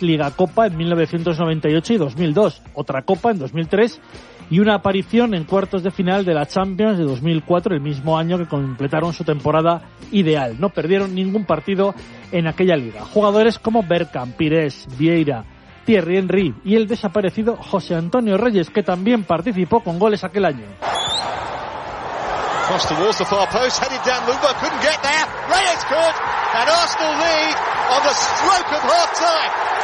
Liga Copa en 1998 y 2002, otra Copa en 2003 y una aparición en cuartos de final de la Champions de 2004, el mismo año que completaron su temporada ideal. No perdieron ningún partido en aquella liga. Jugadores como Bergkamp, Pires, Vieira, Thierry Henry y el desaparecido José Antonio Reyes, que también participó con goles aquel año. Cross towards the far post, headed down, Lumba couldn't get there, Reyes could, and Arsenal lead on the stroke of half time.